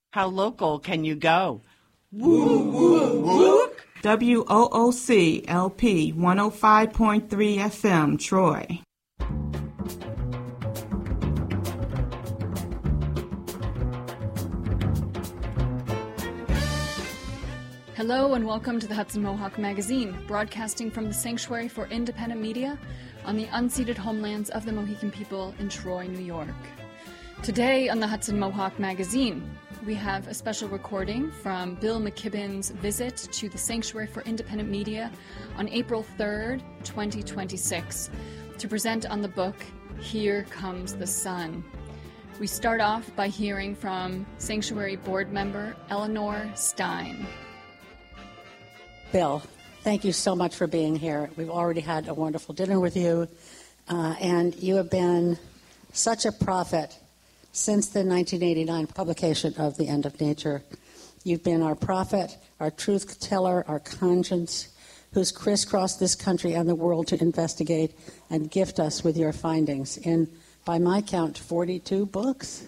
How local can you go? Woo, woo, woo. WOOC LP 105.3 FM, Troy. Hello and welcome to the Hudson Mohawk Magazine, broadcasting from the Sanctuary for Independent Media on the unceded homelands of the Mohican people in Troy, New York. Today on the Hudson Mohawk Magazine, we have a special recording from Bill McKibben's visit to the Sanctuary for Independent Media on April 3rd, 2026, to present on the book, Here Comes the Sun. We start off by hearing from Sanctuary board member Eleanor Stein. Bill, thank you so much for being here. We've already had a wonderful dinner with you, and you have been such a prophet since the 1989 publication of The End of Nature. You've been our prophet, our truth teller, our conscience, who's crisscrossed this country and the world to investigate and gift us with your findings in, by my count, 42 books?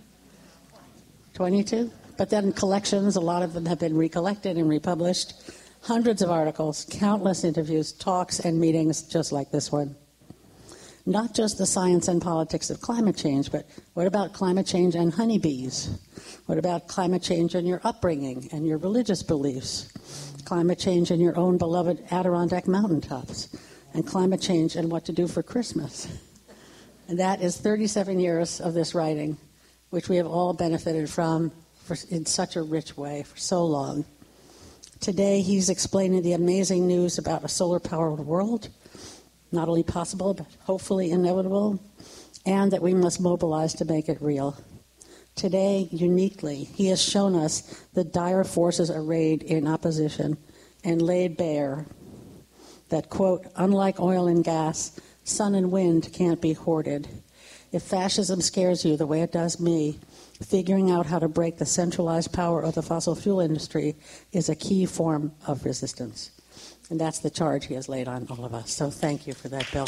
22? But then collections, a lot of them have been recollected and republished. Hundreds of articles, countless interviews, talks, and meetings just like this one. Not just the science and politics of climate change, but what about climate change and honeybees? What about climate change in your upbringing and your religious beliefs? Climate change in your own beloved Adirondack mountaintops? And climate change and what to do for Christmas? And that is 37 years of this writing, which we have all benefited from in such a rich way for so long. Today, he's explaining the amazing news about a solar-powered world, not only possible, but hopefully inevitable, and that we must mobilize to make it real. Today, uniquely, he has shown us the dire forces arrayed in opposition and laid bare that, quote, unlike oil and gas, sun and wind can't be hoarded. If fascism scares you the way it does me, figuring out how to break the centralized power of the fossil fuel industry is a key form of resistance. And that's the charge he has laid on all of us. So thank you for that, Bill.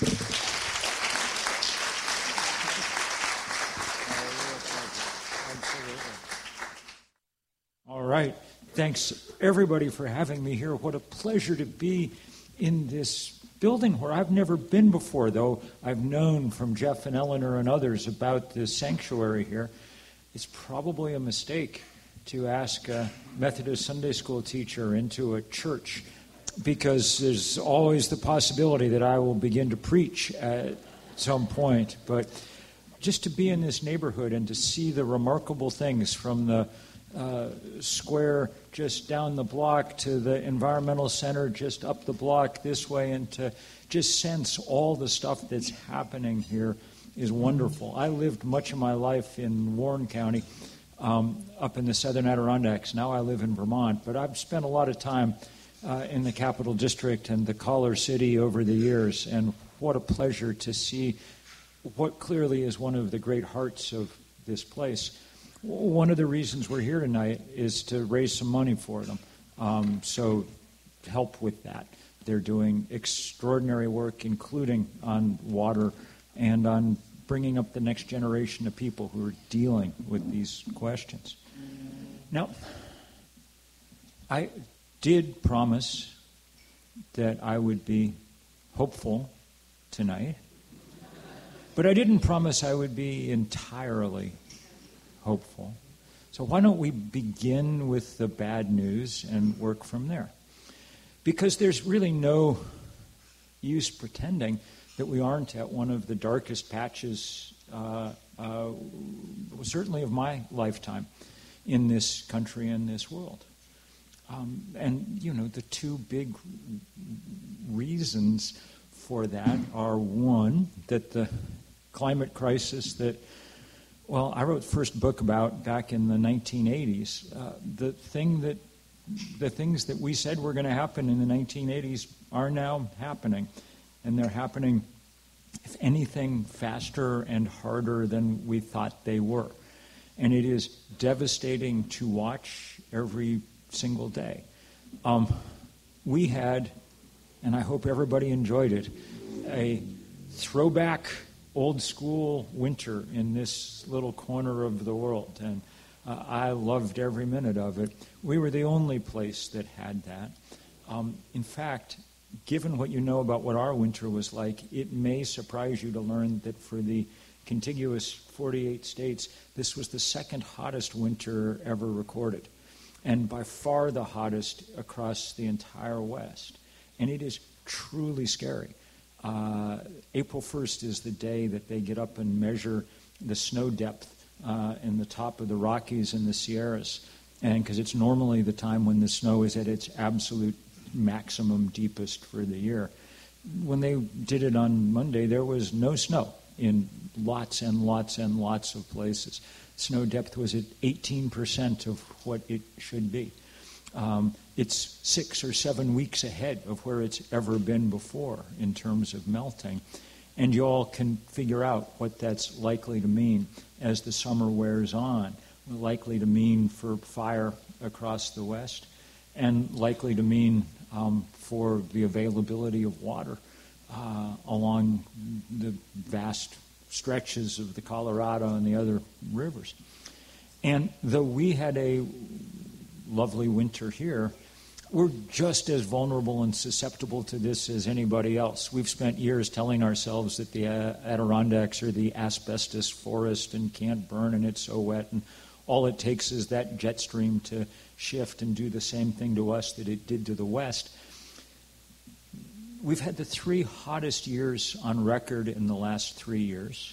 All right. Thanks, everybody, for having me here. What a pleasure to be in this building where I've never been before, though I've known from Jeff and Eleanor and others about this sanctuary here. It's probably a mistake to ask a Methodist Sunday school teacher into a church, because there's always the possibility that I will begin to preach at some point. But just to be in this neighborhood and to see the remarkable things from the square just down the block to the environmental center just up the block this way, and to just sense all the stuff that's happening here is wonderful. I lived much of my life in Warren County, up in the southern Adirondacks. Now I live in Vermont, but I've spent a lot of time in the Capital District and the Collar City over the years, and what a pleasure to see what clearly is one of the great hearts of this place. One of the reasons we're here tonight is to raise some money for them, so help with that. They're doing extraordinary work, including on water and on bringing up the next generation of people who are dealing with these questions. Now, I did promise that I would be hopeful tonight, but I didn't promise I would be entirely hopeful. So why don't we begin with the bad news and work from there? Because there's really no use pretending that we aren't at one of the darkest patches, certainly of my lifetime, in this country and this world. And, you know, the two big reasons for that are, one, that the climate crisis that, well, I wrote the first book about back in the 1980s, the things that we said were going to happen in the 1980s are now happening. And they're happening, if anything, faster and harder than we thought they were. And it is devastating to watch every single day. We had, and I hope everybody enjoyed it, a throwback old school winter in this little corner of the world. And I loved every minute of it. We were the only place that had that. In fact, given what you know about what our winter was like, it may surprise you to learn that for the contiguous 48 states, this was the second hottest winter ever recorded, and by far the hottest across the entire West. And it is truly scary. April 1st is the day that they get up and measure the snow depth in the top of the Rockies and the Sierras, and because it's normally the time when the snow is at its absolute maximum deepest for the year. When they did it on Monday, there was no snow in lots and lots and lots of places. Snow depth was at 18% of what it should be. It's 6 or 7 weeks ahead of where it's ever been before in terms of melting. And you all can figure out what that's likely to mean as the summer wears on. Likely to mean for fire across the West, and likely to mean for the availability of water along the vast stretches of the Colorado and the other rivers. And though we had a lovely winter here, we're just as vulnerable and susceptible to this as anybody else. We've spent years telling ourselves that the Adirondacks are the asbestos forest and can't burn and it's so wet, and all it takes is that jet stream to shift and do the same thing to us that it did to the West. We've had the 3 hottest years on record in the last 3 years.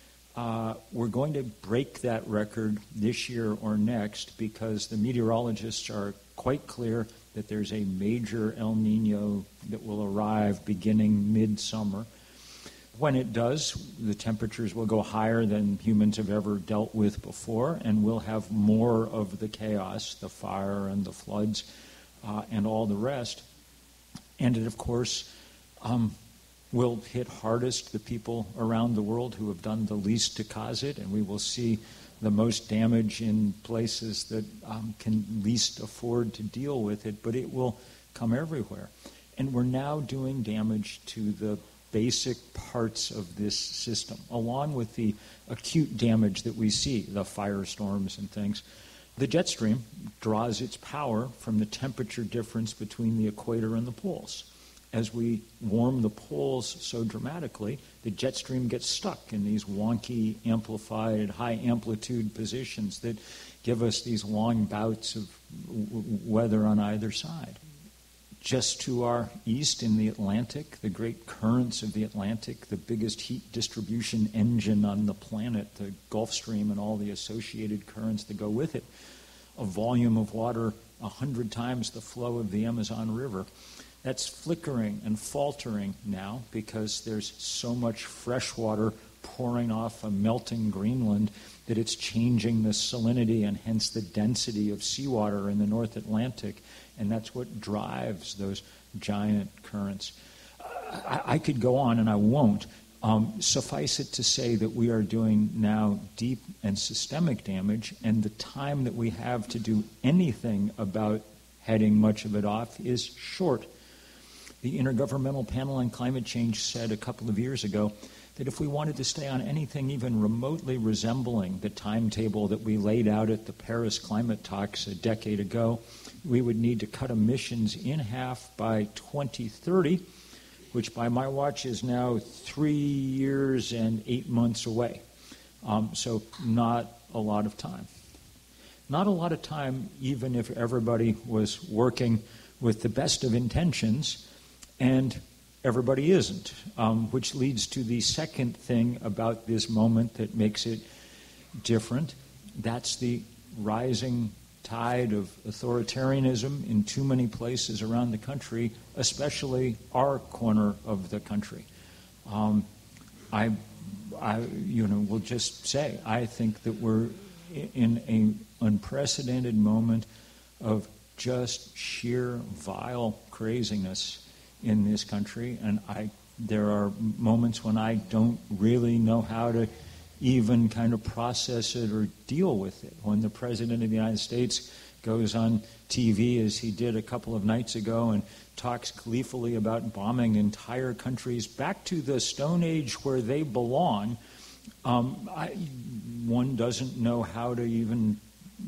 We're going to break that record this year or next because the meteorologists are quite clear that there's a major El Nino that will arrive beginning midsummer. When it does, the temperatures will go higher than humans have ever dealt with before, and we'll have more of the chaos, the fire and the floods, and all the rest. And it, of course, will hit hardest the people around the world who have done the least to cause it, and we will see the most damage in places that can least afford to deal with it, but it will come everywhere. And we're now doing damage to the basic parts of this system, along with the acute damage that we see, the firestorms and things. The jet stream draws its power from the temperature difference between the equator and the poles. As we warm the poles so dramatically, the jet stream gets stuck in these wonky, amplified, high-amplitude positions that give us these long bouts of weather on either side. Just to our east in the Atlantic, the great currents of the Atlantic, the biggest heat distribution engine on the planet, the Gulf Stream and all the associated currents that go with it, a volume of water 100 times the flow of the Amazon River. That's flickering and faltering now because there's so much fresh water pouring off a melting Greenland that it's changing the salinity and hence the density of seawater in the North Atlantic, and that's what drives those giant currents. I could go on, and I won't. Suffice it to say that we are doing now deep and systemic damage, and the time that we have to do anything about heading much of it off is short. The Intergovernmental Panel on Climate Change said a couple of years ago that if we wanted to stay on anything even remotely resembling the timetable that we laid out at the Paris climate talks a decade ago, we would need to cut emissions in half by 2030, which by my watch is now 3 years and 8 months away. So not a lot of time. Not a lot of time, even if everybody was working with the best of intentions, and everybody isn't, which leads to the second thing about this moment that makes it different. That's the rising tide of authoritarianism in too many places around the country, especially our corner of the country. I will just say, I think that we're in an unprecedented moment of just sheer vile craziness in this country, and there are moments when I don't really know how to even kind of process it or deal with it. When the President of the United States goes on TV, as he did a couple of nights ago, and talks gleefully about bombing entire countries back to the Stone Age where they belong, one doesn't know how to even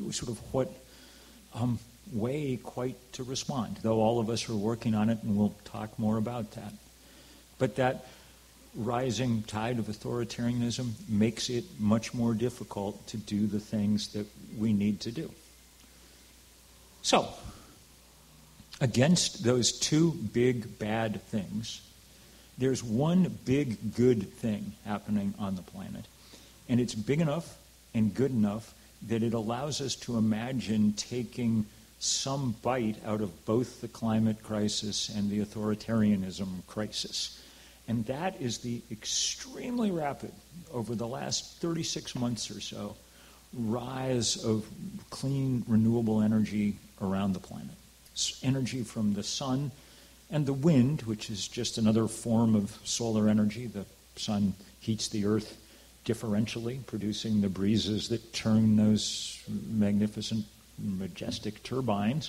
sort of what way quite to respond, though all of us are working on it, and we'll talk more about that. But that rising tide of authoritarianism makes it much more difficult to do the things that we need to do. So, against those two big bad things, there's one big good thing happening on the planet. And it's big enough and good enough that it allows us to imagine taking some bite out of both the climate crisis and the authoritarianism crisis. And that is the extremely rapid, over the last 36 months or so, rise of clean, renewable energy around the planet. It's energy from the sun and the wind, which is just another form of solar energy. The sun heats the earth differentially, producing the breezes that turn those magnificent, majestic turbines.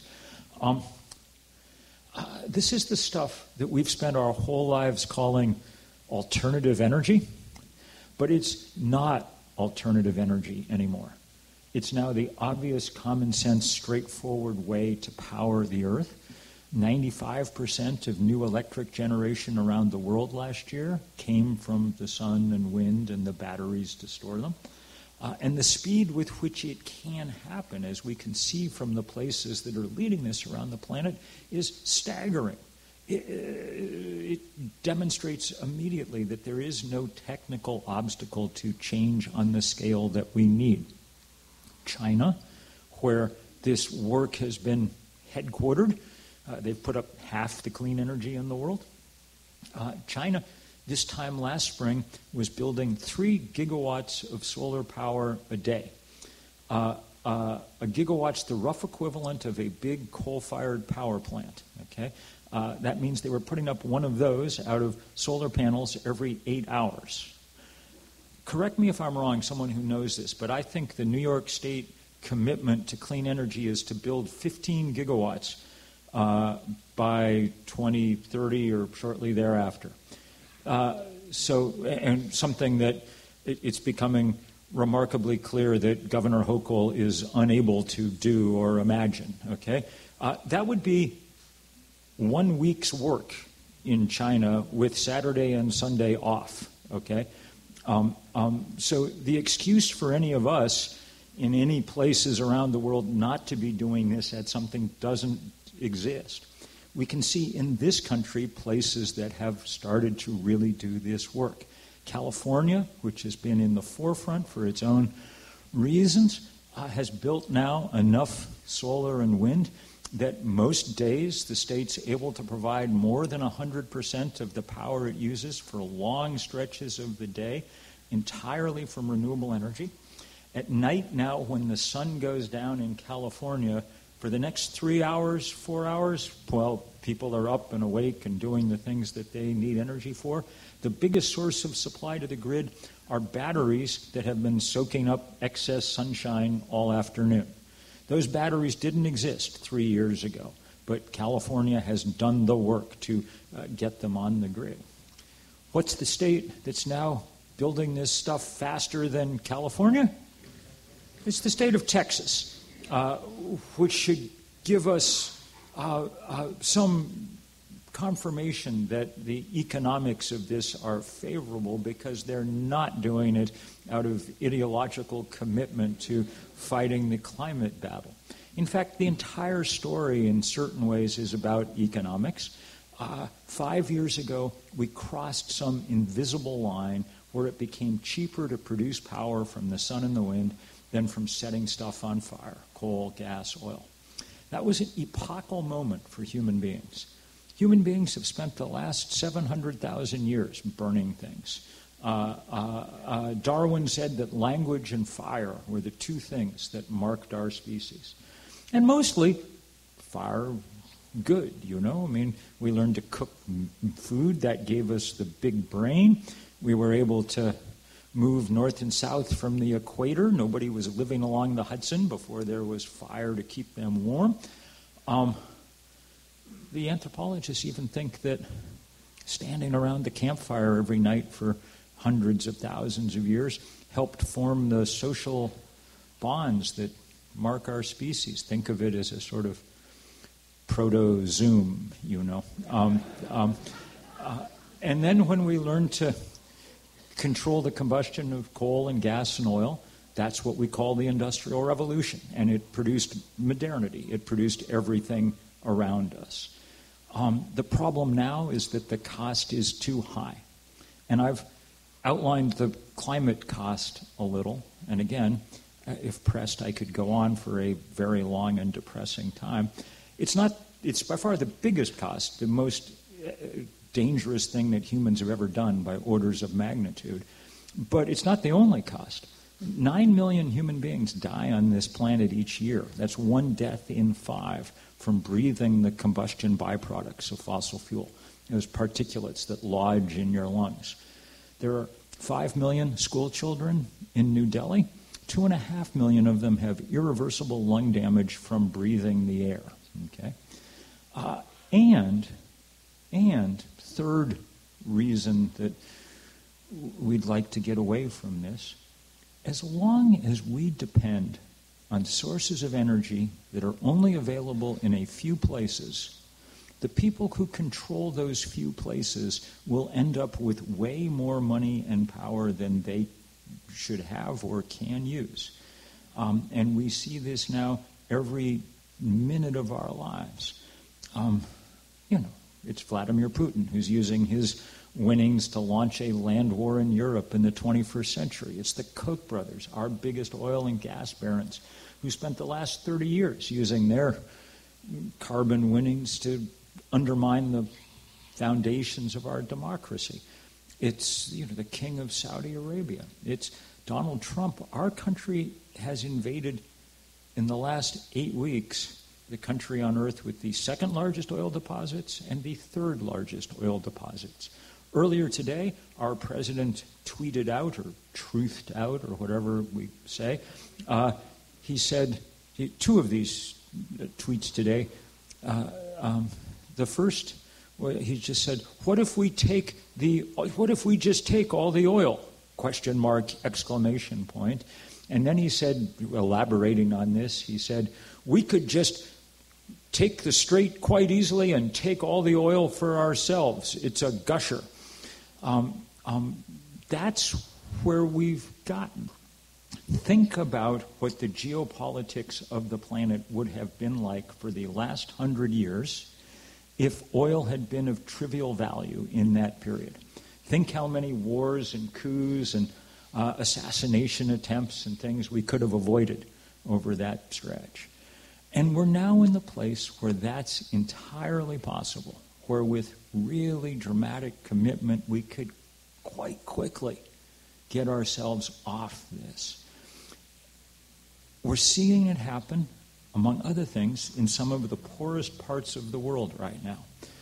This is the stuff that we've spent our whole lives calling alternative energy, but it's not alternative energy anymore. It's now the obvious, common sense, straightforward way to power the earth. 95% of new electric generation around the world last year came from the sun and wind and the batteries to store them. And the speed with which it can happen, as we can see from the places that are leading this around the planet, is staggering. It demonstrates immediately that there is no technical obstacle to change on the scale that we need. China, where this work has been headquartered, they've put up half the clean energy in the world. China, this time last spring, was building 3 gigawatts of solar power a day. A gigawatt's the rough equivalent of a big coal-fired power plant. Okay, that means they were putting up one of those out of solar panels every 8 hours. Correct me if I'm wrong, someone who knows this, but I think the New York State commitment to clean energy is to build 15 gigawatts by 2030 or shortly thereafter. And something that it's becoming remarkably clear that Governor Hochul is unable to do or imagine. Okay, that would be 1 week's work in China with Saturday and Sunday off. Okay, so the excuse for any of us in any places around the world not to be doing this at something doesn't exist. We can see in this country places that have started to really do this work. California, which has been in the forefront for its own reasons, has built now enough solar and wind that most days the state's able to provide more than 100% of the power it uses for long stretches of the day entirely from renewable energy. At night now, when the sun goes down in California, for the next 3 hours, 4 hours, well, people are up and awake and doing the things that they need energy for. The biggest source of supply to the grid are batteries that have been soaking up excess sunshine all afternoon. Those batteries didn't exist 3 years ago, but California has done the work to get them on the grid. What's the state that's now building this stuff faster than California? It's the state of Texas, which should give us some confirmation that the economics of this are favorable, because they're not doing it out of ideological commitment to fighting the climate battle. In fact, the entire story in certain ways is about economics. 5 years ago, we crossed some invisible line where it became cheaper to produce power from the sun and the wind than from setting stuff on fire, coal, gas, oil. That was an epochal moment for human beings. Human beings have spent the last 700,000 years burning things. Darwin said that language and fire were the two things that marked our species. And mostly, fire, good, you know. I mean, we learned to cook food. That gave us the big brain. We were able to move north and south from the equator. Nobody was living along the Hudson before there was fire to keep them warm. The anthropologists even think that standing around the campfire every night for hundreds of thousands of years helped form the social bonds that mark our species. Think of it as a sort of proto-Zoom, and then when we learn to control the combustion of coal and gas and oil, that's what we call the Industrial Revolution. And it produced modernity. It produced everything around us. The problem now is that the cost is too high. And I've outlined the climate cost a little. And again, if pressed, I could go on for a very long and depressing time. It's by far the biggest cost, the most dangerous thing that humans have ever done by orders of magnitude. But it's not the only cost. 9 million human beings die on this planet each year. That's 1 death in 5 from breathing the combustion byproducts of fossil fuel, those particulates that lodge in your lungs. There are 5 million school children in New Delhi. 2.5 million of them have irreversible lung damage from breathing the air. Okay, and third reason that we'd like to get away from this, as long as we depend on sources of energy that are only available in a few places, the people who control those few places will end up with way more money and power than they should have or can use. And we see this now every minute of our lives. It's Vladimir Putin who's using his winnings to launch a land war in Europe in the 21st century. It's the Koch brothers, our biggest oil and gas barons, who spent the last 30 years using their carbon winnings to undermine the foundations of our democracy. It's the king of Saudi Arabia. It's Donald Trump. Our country has invaded in the last 8 weeks the country on earth with the second largest oil deposits and the third largest oil deposits. Earlier today, our president tweeted out, or truthed out, or whatever we say. He said, 2 of these tweets today. The first, he just said, "What if we just take all the oil?" ? Exclamation point. And then he said, elaborating on this, he said, "We could just take the strait quite easily and take all the oil for ourselves. It's a gusher." That's where we've gotten. Think about what the geopolitics of the planet would have been like for the last 100 years if oil had been of trivial value in that period. Think how many wars and coups and assassination attempts and things we could have avoided over that stretch. And we're now in the place where that's entirely possible, where with really dramatic commitment we could quite quickly get ourselves off this. We're seeing it happen, among other things, in some of the poorest parts of the world right now.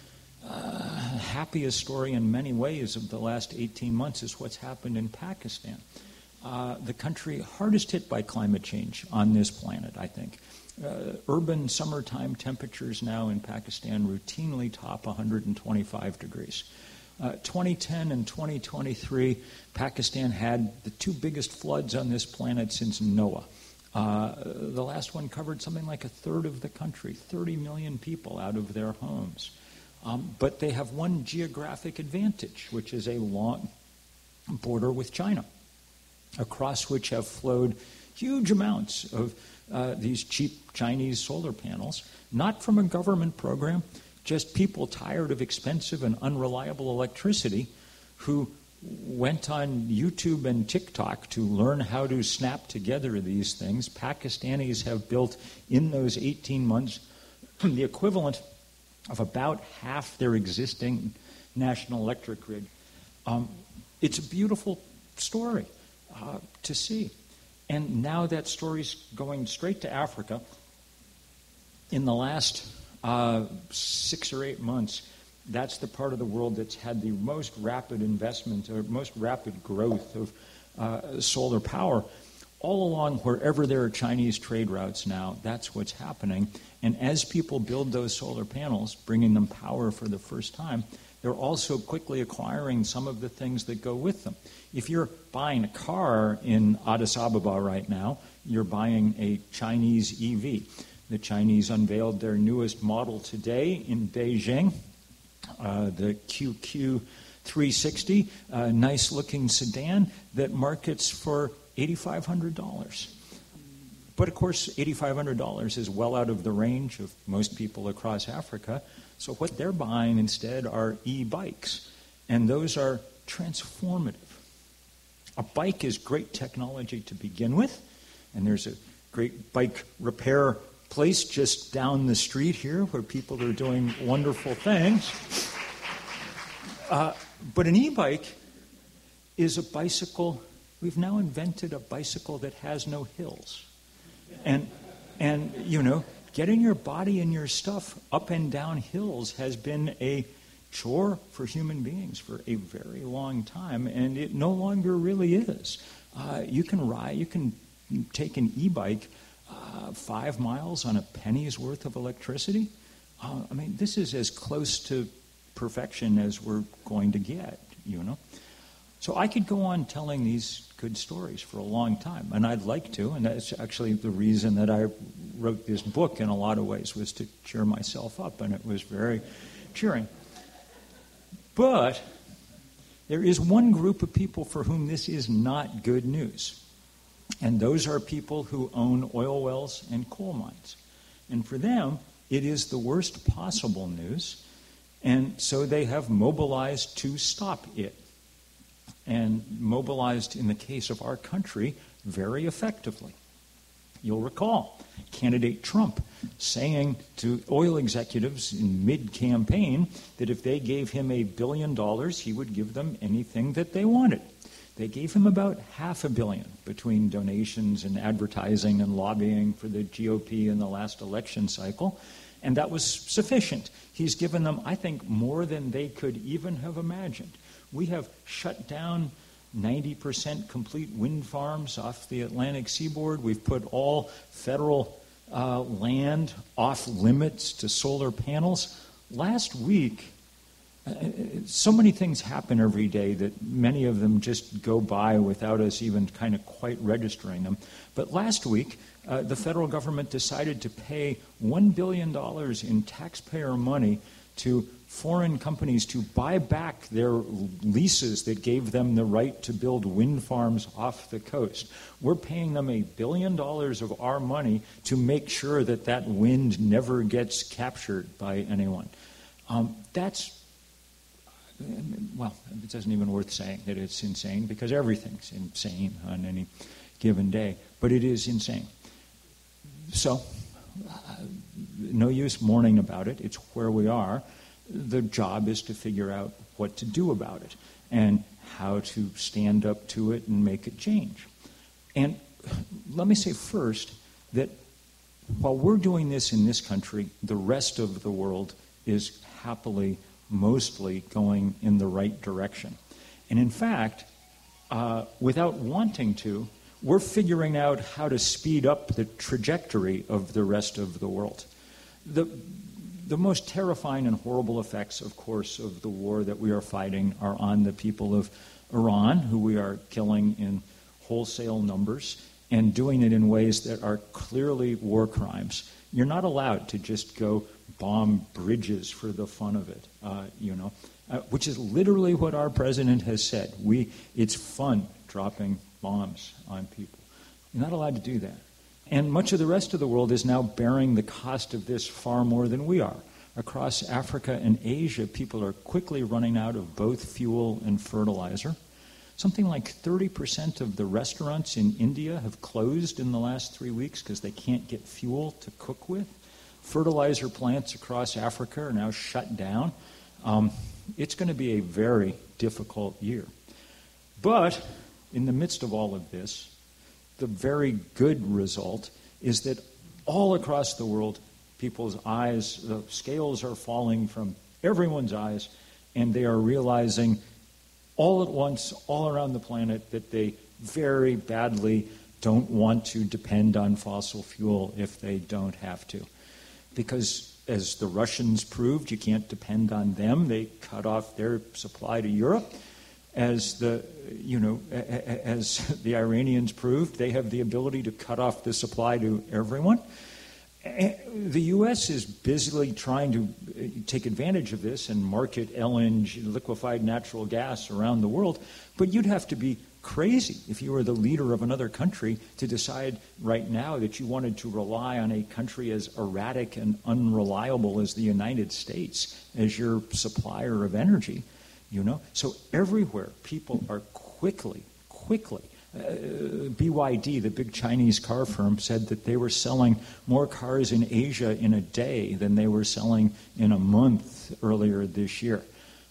Happiest story in many ways of the last 18 months is what's happened in Pakistan. The country hardest hit by climate change on this planet, I think. Urban summertime temperatures now in Pakistan routinely top 125 degrees. 2010 and 2023, Pakistan had the 2 biggest floods on this planet since Noah. The last one covered something like a third of the country, 30 million people out of their homes. But they have one geographic advantage, which is a long border with China, across which have flowed huge amounts of these cheap Chinese solar panels, not from a government program, just people tired of expensive and unreliable electricity who went on YouTube and TikTok to learn how to snap together these things. Pakistanis have built in those 18 months the equivalent of about half their existing national electric grid. It's a beautiful story to see. And now that story's going straight to Africa. In the last 6 or 8 months, that's the part of the world that's had the most rapid investment or most rapid growth of solar power. All along, wherever there are Chinese trade routes now, that's what's happening. And as people build those solar panels, bringing them power for the first time, they're also quickly acquiring some of the things that go with them. If you're buying a car in Addis Ababa right now, you're buying a Chinese EV. The Chinese unveiled their newest model today in Beijing, the QQ360, a nice-looking sedan that markets for $8,500. But, of course, $8,500 is well out of the range of most people across Africa. So what they're buying instead are e-bikes, and those are transformative. A bike is great technology to begin with, and there's a great bike repair place just down the street here where people are doing wonderful things. But an e-bike is a bicycle. We've now invented a bicycle that has no hills. And getting your body and your stuff up and down hills has been a chore for human beings for a very long time, and it no longer really is. You can take an e-bike 5 miles on a penny's worth of electricity. This is as close to perfection as we're going to get, So I could go on telling these good stories for a long time, and I'd like to, and that's actually the reason that I wrote this book in a lot of ways, was to cheer myself up, and it was very cheering. But there is one group of people for whom this is not good news, and those are people who own oil wells and coal mines. And for them, it is the worst possible news, and so they have mobilized to stop it. And mobilized, in the case of our country, very effectively. You'll recall candidate Trump saying to oil executives in mid-campaign that if they gave him $1 billion, he would give them anything that they wanted. They gave him about $500 million between donations and advertising and lobbying for the GOP in the last election cycle, and that was sufficient. He's given them, I think, more than they could even have imagined. We have shut down 90% complete wind farms off the Atlantic seaboard. We've put all federal land off limits to solar panels. Last week, so many things happen every day that many of them just go by without us even kind of quite registering them. But last week, the federal government decided to pay $1 billion in taxpayer money to foreign companies to buy back their leases that gave them the right to build wind farms off the coast. We're paying them $1 billion of our money to make sure that that wind never gets captured by anyone. It isn't even worth saying that it's insane, because everything's insane on any given day, but it is insane. So, no use mourning about it. It's where we are. The job is to figure out what to do about it and how to stand up to it and make it change. And let me say first that while we're doing this in this country, the rest of the world is happily, mostly going in the right direction. And in fact, without wanting to, we're figuring out how to speed up the trajectory of the rest of the world. The most terrifying and horrible effects, of course, of the war that we are fighting are on the people of Iran, who we are killing in wholesale numbers and doing it in ways that are clearly war crimes. You're not allowed to just go bomb bridges for the fun of it, which is literally what our president has said. It's fun dropping bombs on people. You're not allowed to do that. And much of the rest of the world is now bearing the cost of this far more than we are. Across Africa and Asia, people are quickly running out of both fuel and fertilizer. Something like 30% of the restaurants in India have closed in the last 3 weeks because they can't get fuel to cook with. Fertilizer plants across Africa are now shut down. It's going to be a very difficult year. But in the midst of all of this, the very good result is that all across the world, people's eyes, the scales are falling from everyone's eyes, and they are realizing all at once, all around the planet, that they very badly don't want to depend on fossil fuel if they don't have to. Because, as the Russians proved, you can't depend on them. They cut off their supply to Europe. as the Iranians proved, they have the ability to cut off the supply to everyone. The U.S. is busily trying to take advantage of this and market LNG, liquefied natural gas, around the world. But you'd have to be crazy if you were the leader of another country to decide right now that you wanted to rely on a country as erratic and unreliable as the United States as your supplier of energy. So everywhere people are quickly, BYD, the big Chinese car firm, said that they were selling more cars in Asia in a day than they were selling in a month earlier this year.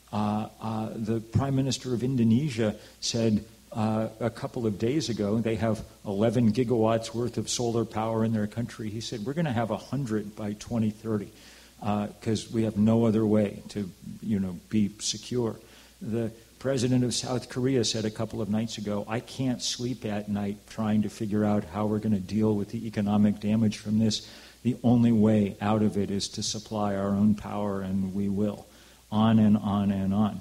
The Prime Minister of Indonesia said a couple of days ago they have 11 gigawatts worth of solar power in their country. He said, we're going to have 100 by 2030 because we have no other way to be secure. The President of South Korea said a couple of nights ago, I can't sleep at night trying to figure out how we're going to deal with the economic damage from this. The only way out of it is to supply our own power, and we will. On and on and on.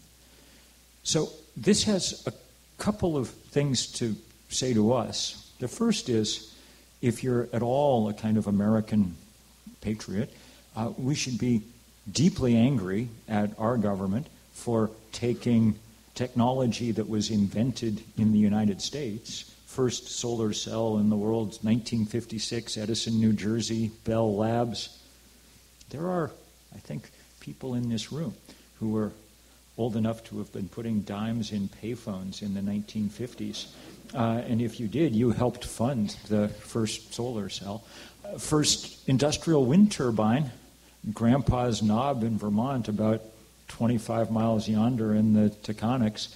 So this has a couple of things to say to us. The first is, if you're at all a kind of American patriot, we should be deeply angry at our government for taking technology that was invented in the United States, first solar cell in the world, 1956, Edison, New Jersey, Bell Labs. There are, I think, people in this room who were old enough to have been putting dimes in payphones in the 1950s. And if you did, you helped fund the first solar cell. First industrial wind turbine, Grandpa's Knob in Vermont, about 25 miles yonder in the Taconics,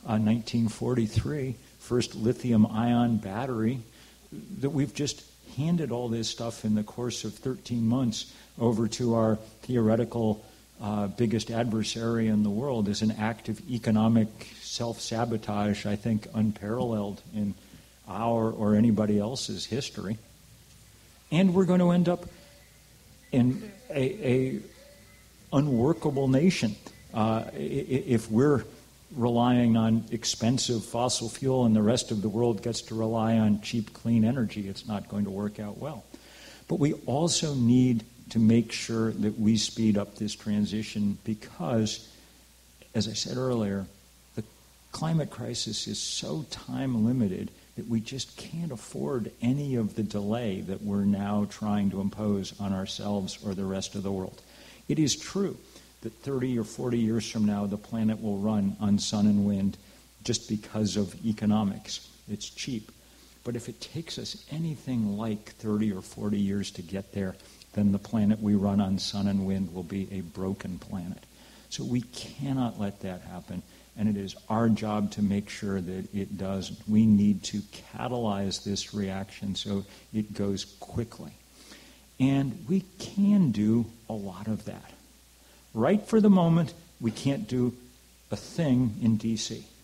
1943, first lithium-ion battery, that we've just handed all this stuff in the course of 13 months over to our theoretical biggest adversary in the world is an act of economic self-sabotage, I think, unparalleled in our or anybody else's history. And we're going to end up in a unworkable nation if we're relying on expensive fossil fuel and the rest of the world gets to rely on cheap, clean energy. It's not going to work out well. But we also need to make sure that we speed up this transition because, as I said earlier, the climate crisis is so time-limited that we just can't afford any of the delay that we're now trying to impose on ourselves or the rest of the world. It is true that 30 or 40 years from now, the planet will run on sun and wind just because of economics. It's cheap. But if it takes us anything like 30 or 40 years to get there, then the planet we run on sun and wind will be a broken planet. So we cannot let that happen, and it is our job to make sure that it doesn't. We need to catalyze this reaction so it goes quickly. And we can do a lot of that. Right for the moment, we can't do a thing in D.C.